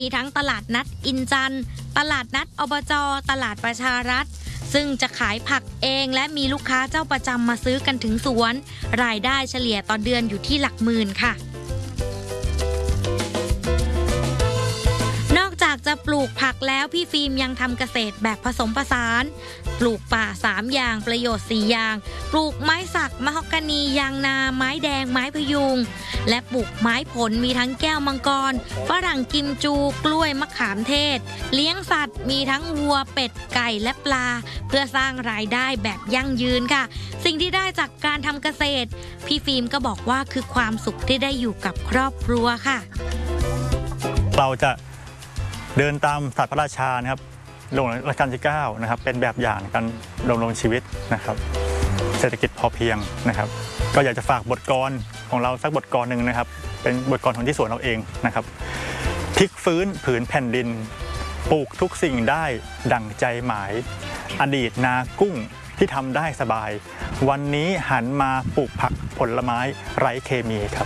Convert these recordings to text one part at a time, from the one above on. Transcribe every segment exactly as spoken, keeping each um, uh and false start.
มีทั้งตลาดนัดอินจันทร์ตลาดนัดอบจ.ตลาดประชารัฐซึ่งจะขายผักเองและมีลูกค้าเจ้าประจำมาซื้อกันถึงสวนรายได้เฉลี่ยต่อเดือนอยู่ที่หลักหมื่นค่ะนอกจากจะปลูกผักแล้วพี่ฟิล์มยังทำเกษตรแบบผสมผสานปลูกป่าสามอย่างประโยชน์สี่อย่างปลูกไม้สักมะฮอกกานียางนาไม้แดงไม้พยุงและปลูกไม้ผลมีทั้งแก้วมังกรฝรั่งกิมจูกล้วยมะขามเทศเลี้ยงสัตว์มีทั้งวัวเป็ดไก่และปลาเพื่อสร้างรายได้แบบยั่งยืนค่ะสิ่งที่ได้จากการทำเกษตรพี่ฟิล์มก็บอกว่าคือความสุขที่ได้อยู่กับครอบครัวค่ะเราจะเดินตามศาสตร์พระราชานะครับหลวงรัชกาลที่เก้านะครับเป็นแบบอย่างการดำรงชีวิตนะครับเศรษฐกิจพอเพียงนะครับก็อยากจะฝากบทกลของเราสักบทกลหนึ่งนะครับเป็นบทกลของที่สวนเราเองนะครับพลิกฟื้นผืนแผ่นดินปลูกทุกสิ่งได้ดั่งใจหมายอดีตนากุ้งที่ทำได้สบายวันนี้หันมาปลูกผักผลไม้ไร้เคมีครับ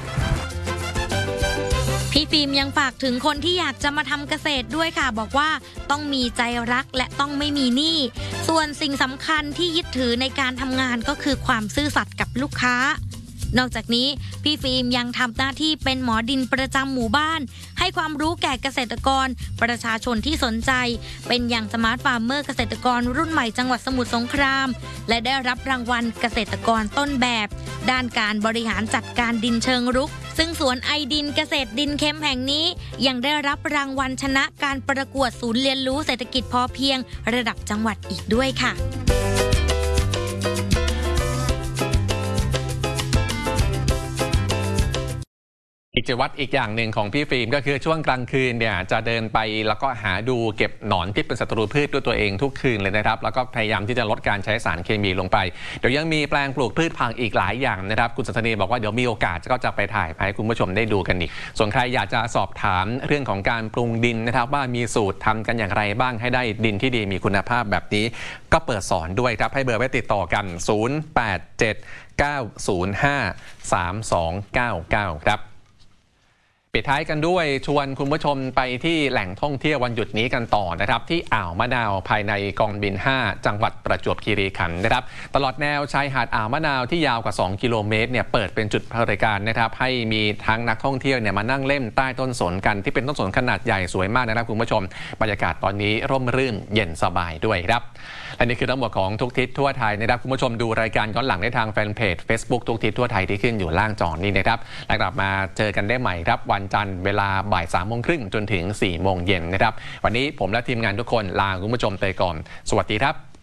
พี่ฟิล์มยังฝากถึงคนที่อยากจะมาทำเกษตรด้วยค่ะบอกว่าต้องมีใจรักและต้องไม่มีหนี้ส่วนสิ่งสำคัญที่ยึดถือในการทำงานก็คือความซื่อสัตย์กับลูกค้านอกจากนี้พี่ฟิล์มยังทำหน้าที่เป็นหมอดินประจำหมู่บ้านให้ความรู้แก่เกษตรกรประชาชนที่สนใจเป็นอย่างสมาร์ทฟาร์มเมอร์เกษตรกรรุ่นใหม่จังหวัดสมุทรสงครามและได้รับรางวัลเกษตรกรต้นแบบด้านการบริหารจัดการดินเชิงรุกซึ่งสวนไอดินเกษตรดินเค็มแห่งนี้ยังได้รับรางวัลชนะการประกวดศูนย์เรียนรู้เศรษฐกิจพอเพียงระดับจังหวัดอีกด้วยค่ะกิจวัตรอีกอย่างหนึ่งของพี่ฟิล์มก็คือช่วงกลางคืนเนี่ยจะเดินไปแล้วก็หาดูเก็บหนอนที่เป็นศัตรูพืชด้วยตัวเองทุกคืนเลยนะครับแล้วก็พยายามที่จะลดการใช้สารเคมีลงไปเดี๋ยวยังมีแปลงปลูกพืชผักอีกหลายอย่างนะครับคุณสันทนีบอกว่าเดี๋ยวมีโอกาสก็จะไปถ่ายให้คุณผู้ชมได้ดูกันอีกส่วนใครอยากจะสอบถามเรื่องของการปรุงดินนะครับว่ามีสูตรทำกันอย่างไรบ้างให้ได้ดินที่ดีมีคุณภาพแบบนี้ก็เปิดสอนด้วยครับให้เบอร์ไว้ติดต่อกันศูนย์ แปด เจ็ด เก้า ศูนย์ ห้า สาม สอง เก้า เก้าครับปิดท้ายกันด้วยชวนคุณผู้ชมไปที่แหล่งท่องเที่ยววันหยุดนี้กันต่อนะครับที่อ่าวมะนาวภายในกองบินห้าจังหวัดประจวบคีรีขันธ์นะครับตลอดแนวชายหาดอ่าวมะนาวที่ยาวกว่าสองกิโลเมตรเนี่ยเปิดเป็นจุดบริการนะครับให้มีทั้งนักท่องเที่ยวเนี่ยมานั่งเล่นใต้ต้นสนกันที่เป็นต้นสนขนาดใหญ่สวยมากนะครับคุณผู้ชมบรรยากาศตอนนี้ร่มรื่นเย็นสบายด้วยครับและนี่คือทั้งหมดของทุกทิศทั่วไทยนะครับคุณผู้ชมดูรายการย้อนหลังได้ทางแฟนเพจ Facebook ทุกทิศทั่วไทยที่ขึ้นอยู่ล่างจอนี้นะครับแล้วกลับมาเจอกันได้ใหม่ครับวันจันทร์เวลาบ่ายสามโมงครึ่งจนถึงสี่โมงเย็นนะครับวันนี้ผมและทีมงานทุกคนลาคุณผู้ชมไปก่อนสวัสดีครับ